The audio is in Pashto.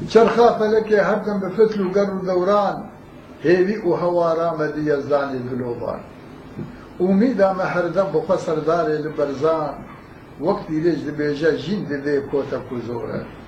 چرخا فەلەکێ هەردەم بە فتل و گەڕ و دەوران هێوی و هەوارامەدی یەزدانی دلۆبان ئومیدامە هەردەم بۆ خۆ سەردارێ لە بەرزان وەک دیرێژ دەبێژە ژین دەدێ کۆتە کوزۆرە